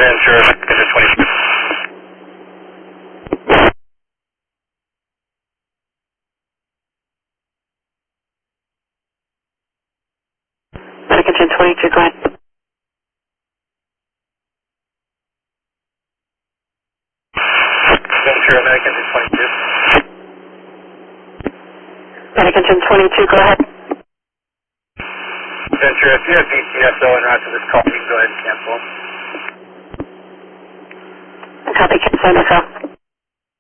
Ventura, Ventura 22. Medication 22, go ahead. Ventura, Medication 22. Medication 22, go ahead. Ventura, if you have VTSO en route to this call, you can go ahead and cancel. Copy, cancel, no call.